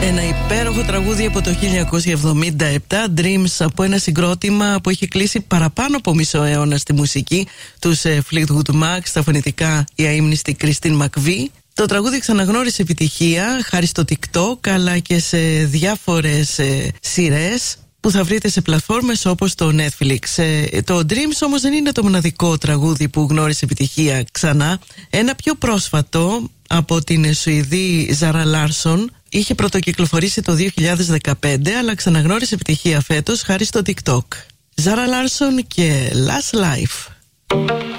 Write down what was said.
Ένα υπέροχο τραγούδι από το 1977, Dreams, από ένα συγκρότημα που έχει κλείσει παραπάνω από μισό αιώνα στη μουσική, τους Fleetwood Mac, στα φωνητικά η αείμνηστη Christine McVie. Το τραγούδι ξαναγνώρισε επιτυχία χάρη στο TikTok, αλλά και σε διάφορες σειρές που θα βρείτε σε πλατφόρμες όπως το Netflix. Το Dreams όμως δεν είναι το μοναδικό τραγούδι που γνώρισε επιτυχία ξανά. Ένα πιο πρόσφατο από την Σουηδή Zara Larsson είχε πρωτοκυκλοφορήσει το 2015, αλλά ξαναγνώρισε επιτυχία φέτος χάρη στο TikTok. Zara Larsson και Last Life.